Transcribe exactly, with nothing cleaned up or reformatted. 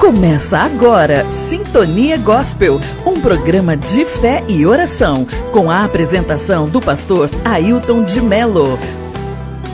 Começa agora Sintonia Gospel, um programa de fé e oração, com a apresentação do pastor Ailton de Melo.